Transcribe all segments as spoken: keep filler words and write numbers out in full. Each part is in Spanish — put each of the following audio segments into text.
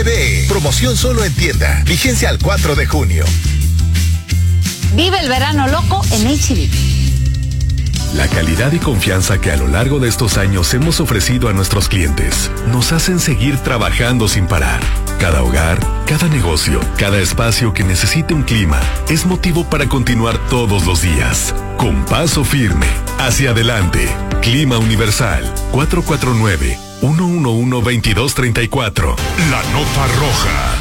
nueve D. Promoción solo en tienda. Vigencia al cuatro de junio. Vive el verano loco en H E B. La calidad y confianza que a lo largo de estos años hemos ofrecido a nuestros clientes nos hacen seguir trabajando sin parar. Cada hogar, cada negocio, cada espacio que necesite un clima es motivo para continuar todos los días. Con paso firme, hacia adelante. Clima Universal, cuatro cuatro nueve, uno uno uno, dos dos tres cuatro. La nota roja.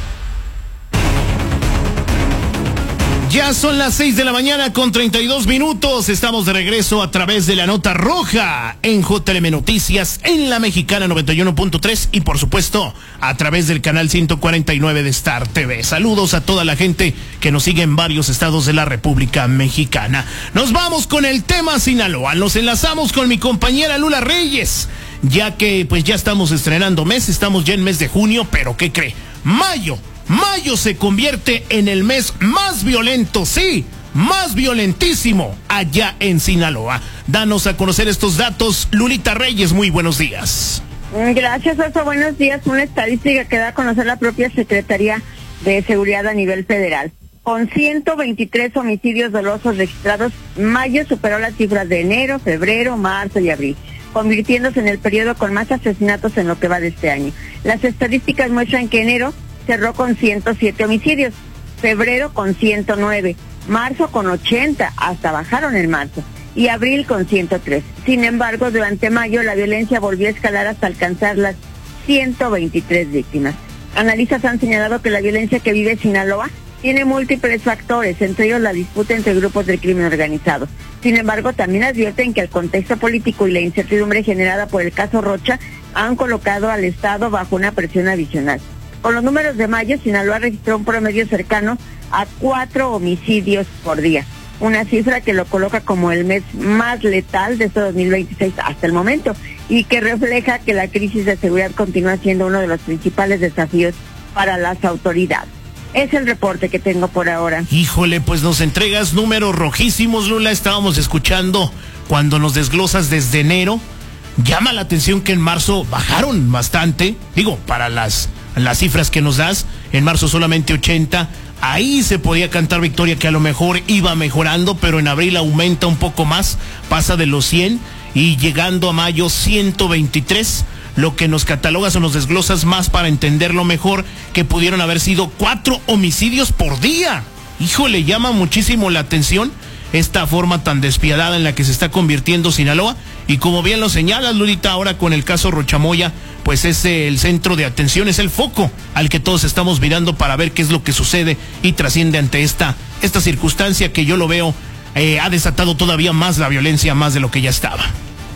Ya son las seis de la mañana con treinta y dos minutos. Estamos de regreso a través de la nota roja en J L M Noticias, en la Mexicana noventa y uno punto tres y por supuesto a través del canal ciento cuarenta y nueve de Star T V. Saludos a toda la gente que nos sigue en varios estados de la República Mexicana. Nos vamos con el tema Sinaloa. Nos enlazamos con mi compañera Lula Reyes, ya que pues ya estamos estrenando mes, estamos ya en mes de junio, pero ¿qué cree? Mayo. Mayo se convierte en el mes más violento, sí, más violentísimo allá en Sinaloa. Danos a conocer estos datos, Lulita Reyes, muy buenos días. Gracias, Oso, buenos días. Una estadística que da a conocer la propia Secretaría de Seguridad a nivel federal. Con ciento veintitrés homicidios dolosos registrados, mayo superó las cifras de enero, febrero, marzo y abril, convirtiéndose en el periodo con más asesinatos en lo que va de este año. Las estadísticas muestran que enero cerró con ciento siete homicidios, febrero con ciento nueve, marzo con ochenta, hasta bajaron en marzo, y abril con ciento tres. Sin embargo, durante mayo la violencia volvió a escalar hasta alcanzar las ciento veintitrés víctimas. Analistas han señalado que la violencia que vive Sinaloa tiene múltiples factores, entre ellos la disputa entre grupos del crimen organizado. Sin embargo, también advierten que el contexto político y la incertidumbre generada por el caso Rocha han colocado al Estado bajo una presión adicional. Con los números de mayo, Sinaloa registró un promedio cercano a cuatro homicidios por día, una cifra que lo coloca como el mes más letal de este dos mil veintiséis hasta el momento, y que refleja que la crisis de seguridad continúa siendo uno de los principales desafíos para las autoridades. Es el reporte que tengo por ahora. Híjole, pues nos entregas números rojísimos, Lula. Estábamos escuchando cuando nos desglosas desde enero. Llama la atención que en marzo bajaron bastante, digo, para las... las cifras que nos das, en marzo solamente ochenta, ahí se podía cantar victoria que a lo mejor iba mejorando, pero en abril aumenta un poco más, pasa de los cien y llegando a mayo ciento veintitrés, lo que nos catalogas o nos desglosas más para entenderlo mejor, que pudieron haber sido cuatro homicidios por día. Híjole, llama muchísimo la atención esta forma tan despiadada en la que se está convirtiendo Sinaloa, y como bien lo señalas, Lulita, ahora con el caso Rochamoya, pues es el centro de atención, es el foco al que todos estamos mirando para ver qué es lo que sucede y trasciende ante esta, esta circunstancia que yo lo veo eh, ha desatado todavía más la violencia, más de lo que ya estaba.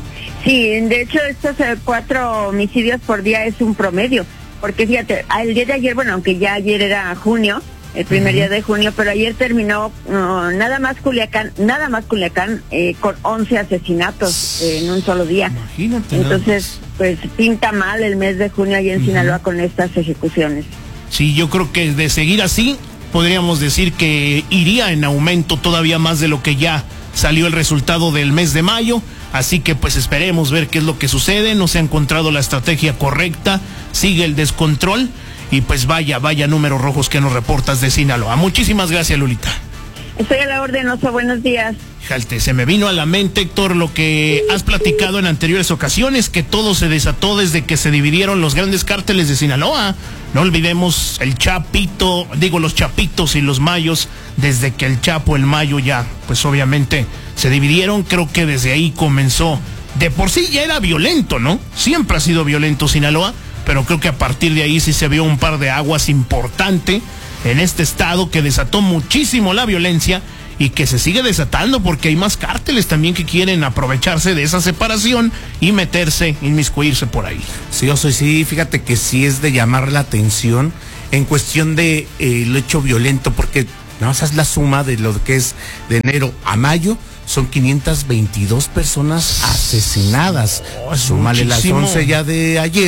Sí, de hecho estos eh, cuatro homicidios por día es un promedio, porque fíjate, el día de ayer, bueno, aunque ya ayer era junio, el primer uh-huh. día de junio, pero ayer terminó uh, nada más Culiacán, nada más Culiacán eh, con once asesinatos eh, en un solo día. Imagínate. Entonces, pues pinta mal el mes de junio allá en uh-huh. Sinaloa con estas ejecuciones. Sí, yo creo que de seguir así, podríamos decir que iría en aumento todavía más de lo que ya salió el resultado del mes de mayo. Así que pues esperemos ver qué es lo que sucede. No se ha encontrado la estrategia correcta, sigue el descontrol. Y pues vaya, vaya números rojos que nos reportas de Sinaloa. Muchísimas gracias, Lulita. Estoy a la orden, Oso, buenos días. Jalte, se me vino a la mente, Héctor, lo que has platicado en anteriores ocasiones, que todo se desató desde que se dividieron los grandes cárteles de Sinaloa. No olvidemos el Chapito, digo los Chapitos y los Mayos, desde que el Chapo, el Mayo ya, pues obviamente se dividieron. Creo que desde ahí comenzó, de por sí ya era violento, ¿no? Siempre ha sido violento Sinaloa, pero creo que a partir de ahí sí se vio un par de aguas importante en este estado que desató muchísimo la violencia y que se sigue desatando porque hay más cárteles también que quieren aprovecharse de esa separación y meterse, inmiscuirse por ahí. Sí, Oso, sí, fíjate que sí es de llamar la atención en cuestión de eh, el hecho violento, porque no, esa es la suma de lo que es de enero a mayo. Son quinientas veintidós personas asesinadas. Oh, súmale las once ya de ayer,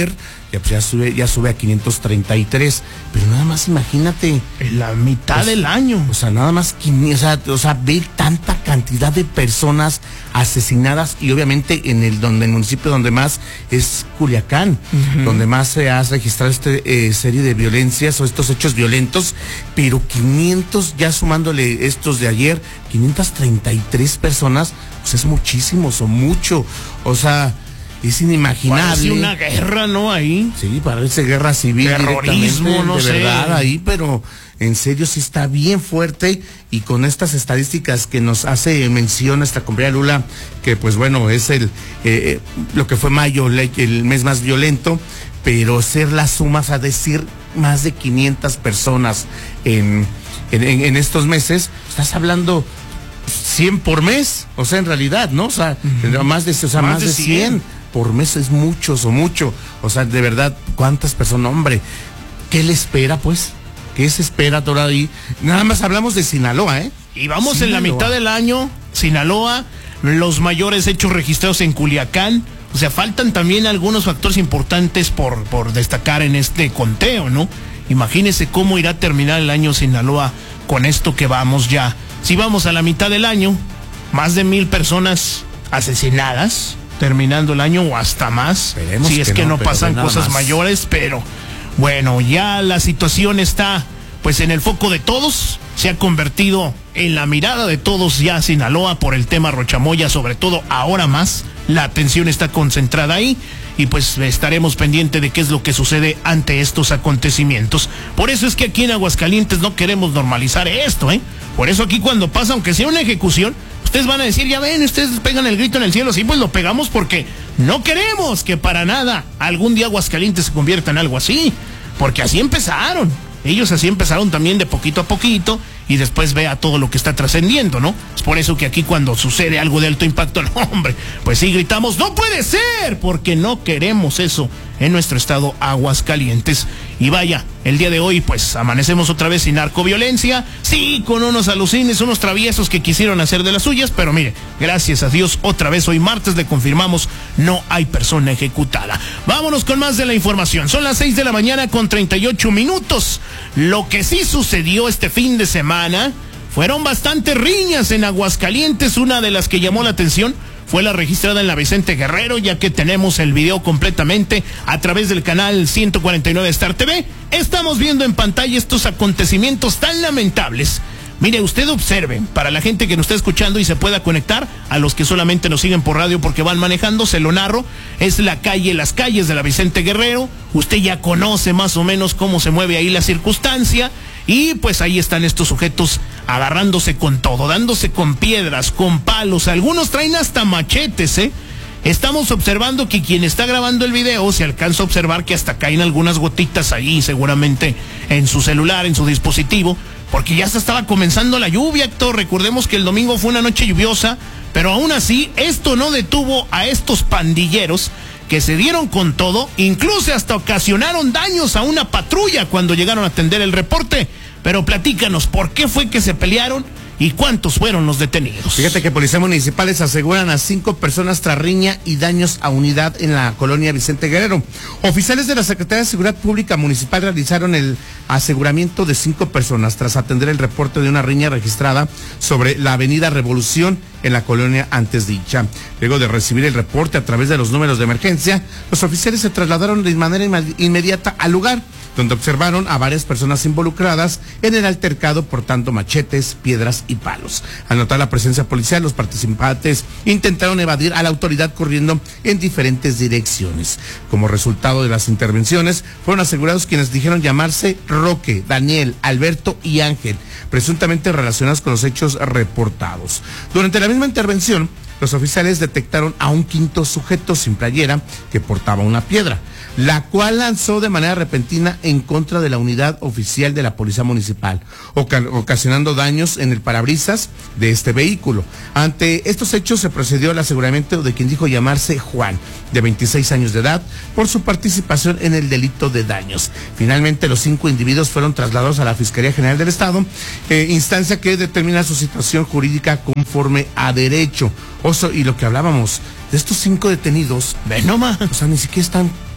ya, pues ya sube, ya sube a quinientos treinta y tres, pero nada más imagínate. En la mitad pues, del año. O sea, nada más, o sea, o sea, ver tanta cantidad de personas asesinadas y obviamente en el, donde, el municipio donde más es Culiacán, uh-huh. donde más se ha registrado esta eh, serie de violencias o estos hechos violentos, pero quinientos, ya sumándole estos de ayer, quinientas treinta y tres personas, pues es muchísimo, o mucho, o sea, es inimaginable. Parece una guerra, ¿no? Ahí. Sí, parece guerra civil. Terrorismo, no de sé. verdad, ahí, pero en serio sí está bien fuerte, y con estas estadísticas que nos hace mención nuestra compañera Lula, que pues bueno, es el eh, lo que fue mayo, el mes más violento, pero ser las sumas a decir más de quinientas personas en, en, en estos meses, estás hablando cien por mes, o sea, en realidad, ¿no? O sea, uh-huh. más de, o sea, más, más de cien por mes es muchos o mucho, o sea, de verdad, ¿cuántas personas? Hombre, ¿qué le espera, pues? ¿Qué se espera todavía ahí? Nada más hablamos de Sinaloa, ¿eh? Y vamos Sinaloa. En la mitad del año, Sinaloa, los mayores hechos registrados en Culiacán, o sea, faltan también algunos factores importantes por, por destacar en este conteo, ¿no? Imagínese cómo irá a terminar el año Sinaloa con esto que vamos ya. Si vamos a la mitad del año, más de mil personas asesinadas, terminando el año o hasta más. Esperemos si es que, que no, no pasan cosas más. mayores, pero bueno, ya la situación está pues en el foco de todos, se ha convertido en la mirada de todos ya Sinaloa por el tema Rochamoya, sobre todo ahora más, la atención está concentrada ahí y pues estaremos pendientes de qué es lo que sucede ante estos acontecimientos. Por eso es que aquí en Aguascalientes no queremos normalizar esto, ¿eh? Por eso aquí cuando pasa, aunque sea una ejecución, ustedes van a decir, ya ven, ustedes pegan el grito en el cielo, sí, pues lo pegamos porque no queremos que para nada algún día Aguascalientes se convierta en algo así, porque así empezaron. Ellos así empezaron también de poquito a poquito y después vea todo lo que está trascendiendo, ¿no? Es por eso que aquí cuando sucede algo de alto impacto, no, hombre, pues sí gritamos, ¡no puede ser! Porque no queremos eso en nuestro estado Aguascalientes. Y vaya, el día de hoy pues amanecemos otra vez sin narcoviolencia, sí, con unos alucines, unos traviesos que quisieron hacer de las suyas, pero mire, gracias a Dios, otra vez hoy martes le confirmamos, no hay persona ejecutada. Vámonos con más de la información. Son las seis de la mañana con treinta y ocho minutos. Lo que sí sucedió este fin de semana fueron bastantes riñas en Aguascalientes. Una de las que llamó la atención fue la registrada en la Vicente Guerrero, ya que tenemos el video completamente a través del canal ciento cuarenta y nueve Star T V. Estamos viendo en pantalla estos acontecimientos tan lamentables. Mire, usted observe, para la gente que nos está escuchando y se pueda conectar, a los que solamente nos siguen por radio porque van manejando, se lo narro, es la calle, las calles de la Vicente Guerrero, usted ya conoce más o menos cómo se mueve ahí la circunstancia, y pues ahí están estos sujetos agarrándose con todo, dándose con piedras, con palos, algunos traen hasta machetes, ¿eh? Estamos observando que quien está grabando el video se alcanza a observar que hasta caen algunas gotitas ahí, seguramente en su celular, en su dispositivo, porque ya se estaba comenzando la lluvia, Héctor. Recordemos que el domingo fue una noche lluviosa, pero aún así esto no detuvo a estos pandilleros que se dieron con todo, incluso hasta ocasionaron daños a una patrulla cuando llegaron a atender el reporte. Pero platícanos, ¿por qué fue que se pelearon y cuántos fueron los detenidos? Fíjate que policías municipales aseguran a cinco personas tras riña y daños a unidad en la colonia Vicente Guerrero. Oficiales de la Secretaría de Seguridad Pública Municipal realizaron el aseguramiento de cinco personas tras atender el reporte de una riña registrada sobre la avenida Revolución en la colonia antes dicha. Luego de recibir el reporte a través de los números de emergencia, los oficiales se trasladaron de manera inmediata al lugar, donde observaron a varias personas involucradas en el altercado portando machetes, piedras y palos. Al notar la presencia policial, los participantes intentaron evadir a la autoridad corriendo en diferentes direcciones. Como resultado de las intervenciones, fueron asegurados quienes dijeron llamarse Roque, Daniel, Alberto y Ángel, presuntamente relacionados con los hechos reportados. Durante la misma intervención, los oficiales detectaron a un quinto sujeto sin playera que portaba una piedra, la cual lanzó de manera repentina en contra de la unidad oficial de la Policía Municipal, ocasionando daños en el parabrisas de este vehículo. Ante estos hechos se procedió al aseguramiento de quien dijo llamarse Juan, de veintiséis años de edad, por su participación en el delito de daños. Finalmente, los cinco individuos fueron trasladados a la Fiscalía General del Estado, eh, instancia que determina su situación jurídica conforme a derecho. Oso, y lo que hablábamos de estos cinco detenidos, ven nomás, o sea, ni siquiera están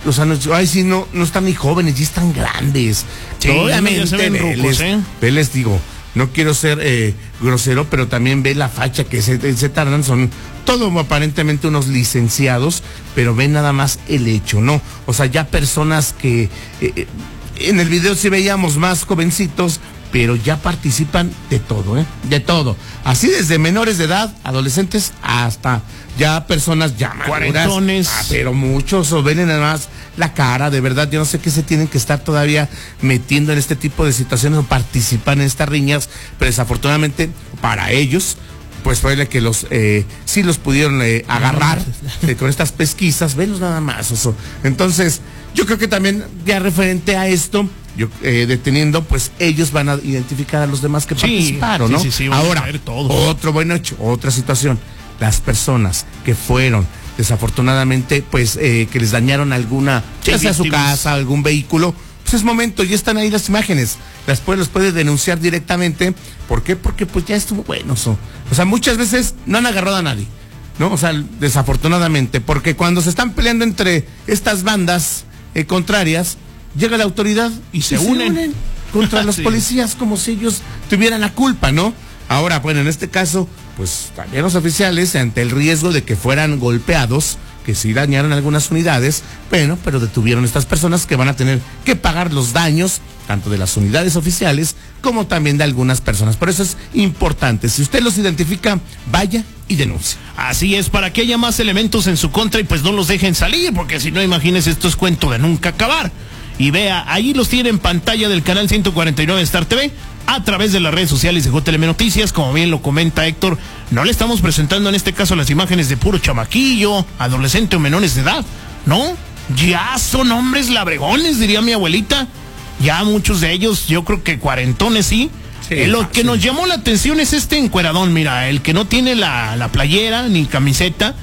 los anuncios, ay, sí, no, no están ni jóvenes, ya están grandes. Sí, obviamente, ya se ven rucos, ¿eh? les digo, no quiero ser eh, grosero, pero también ve la facha que se, se tardan, son todo aparentemente unos licenciados, pero ven nada más el hecho, ¿no? O sea, ya personas que eh, en el video sí veíamos más jovencitos, pero ya participan de todo, ¿eh? De todo. Así desde menores de edad, adolescentes, hasta ya personas ya maduras. Cuarentones. Ah, pero muchos, o ven nada más la cara, de verdad, yo no sé qué se tienen que estar todavía metiendo en este tipo de situaciones o participar en estas riñas, pero desafortunadamente para ellos, pues fue que los, eh, sí los pudieron eh, agarrar eh, con estas pesquisas, velos nada más, oso. Entonces, yo creo que también ya referente a esto, yo eh, deteniendo, pues ellos van a identificar a los demás que Sí, participaron, sí, ¿no? sí, sí, van a Ahora, caer todos. otro buen hecho, otra situación, las personas que fueron desafortunadamente, pues eh, que les dañaron alguna, ya sea su casa, algún vehículo, pues es momento, ya están ahí las imágenes, después los puede denunciar directamente. ¿Por qué? Porque pues ya estuvo bueno, so. O sea, muchas veces no han agarrado a nadie, ¿no? O sea, desafortunadamente, porque cuando se están peleando entre estas bandas eh, contrarias, llega la autoridad y se, y unen. se unen contra los sí. policías como si ellos tuvieran la culpa, ¿no? Ahora, bueno, en este caso, pues también los oficiales, ante el riesgo de que fueran golpeados, que sí dañaron algunas unidades, bueno, pero detuvieron a estas personas que van a tener que pagar los daños, tanto de las unidades oficiales como también de algunas personas. Por eso es importante, si usted los identifica, vaya y denuncie. Así es, para que haya más elementos en su contra y pues no los dejen salir, porque si no, imagínese, esto es cuento de nunca acabar. Y vea, ahí los tiene en pantalla del canal ciento cuarenta y nueve Star T V, a través de las redes sociales de J L M Noticias. Como bien lo comenta Héctor, no le estamos presentando en este caso las imágenes de puro chamaquillo, adolescente o menores de edad, ¿no? Ya son hombres labregones, diría mi abuelita. Ya muchos de ellos, yo creo que cuarentones, sí. sí eh, lo que sí. nos llamó la atención es este encueradón, mira, el que no tiene la, la playera ni camiseta,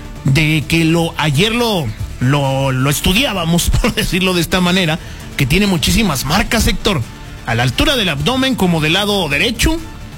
de que lo ayer lo... Lo, lo estudiábamos, por decirlo de esta manera, que tiene muchísimas marcas, Héctor, a la altura del abdomen como del lado derecho,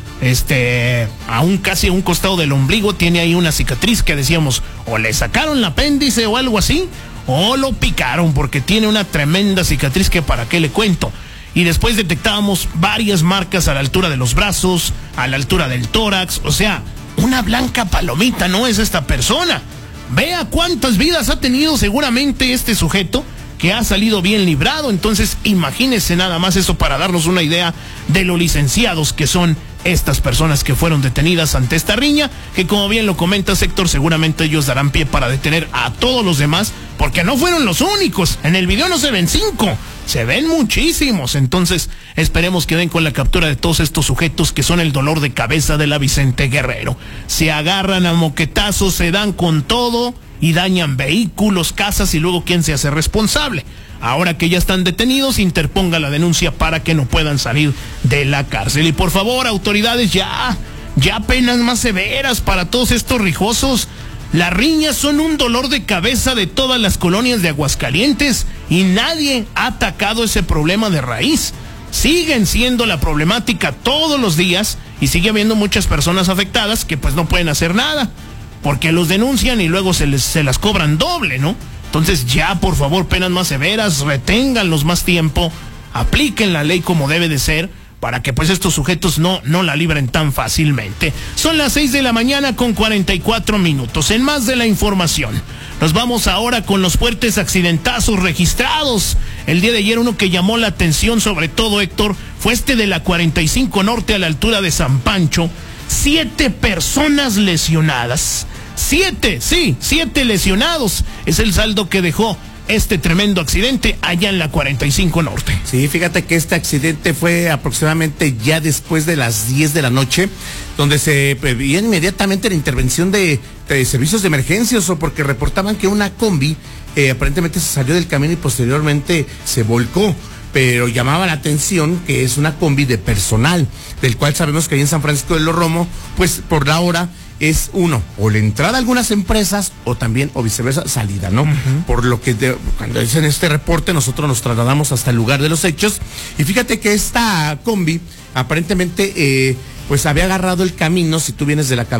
este, aún casi a un costado del ombligo tiene ahí una cicatriz que decíamos, o le sacaron el apéndice o algo así, o lo picaron, porque tiene una tremenda cicatriz que para qué le cuento. Y después detectábamos varias marcas a la altura de los brazos, a la altura del tórax, o sea, una blanca palomita no es esta persona. Vea cuántas vidas ha tenido seguramente este sujeto, que ha salido bien librado. Entonces imagínense nada más eso para darnos una idea de lo licenciados que son estas personas que fueron detenidas ante esta riña, que como bien lo comenta Héctor, seguramente ellos darán pie para detener a todos los demás, porque no fueron los únicos. En el video no se ven cinco, se ven muchísimos. Entonces esperemos que den con la captura de todos estos sujetos que son el dolor de cabeza de la Vicente Guerrero. Se agarran a moquetazos, se dan con todo y dañan vehículos, casas, y luego ¿quién se hace responsable? Ahora que ya están detenidos, interponga la denuncia para que no puedan salir de la cárcel. Y por favor, autoridades, ya, ya penas más severas para todos estos rijosos. Las riñas son un dolor de cabeza de todas las colonias de Aguascalientes y nadie ha atacado ese problema de raíz. Siguen siendo la problemática todos los días y sigue habiendo muchas personas afectadas que pues no pueden hacer nada, porque los denuncian y luego se les se las cobran doble, ¿no? Entonces ya, por favor, penas más severas, reténganlos más tiempo, apliquen la ley como debe de ser, para que pues estos sujetos no, no la libren tan fácilmente. Son las seis de la mañana con cuarenta y cuatro minutos. En más de la información, nos vamos ahora con los fuertes accidentazos registrados. El día de ayer uno que llamó la atención sobre todo, Héctor, fue este de la cuarenta y cinco Norte a la altura de San Pancho. Siete personas lesionadas. Siete, sí, siete lesionados. Es el saldo que dejó este tremendo accidente allá en la cuarenta y cinco Norte. Sí, fíjate que este accidente fue aproximadamente ya después de las diez de la noche, donde se veía inmediatamente la intervención de, de servicios de emergencias, o porque reportaban que una combi eh, aparentemente se salió del camino y posteriormente se volcó. Pero llamaba la atención que es una combi de personal, del cual sabemos que ahí en San Francisco de los Romo, pues por la hora es uno, o la entrada a algunas empresas, o también, o viceversa, salida, ¿no? Uh-huh. Por lo que de, cuando dicen este reporte, nosotros nos trasladamos hasta el lugar de los hechos, y fíjate que esta combi, aparentemente, eh, pues había agarrado el camino, si tú vienes de la cabeza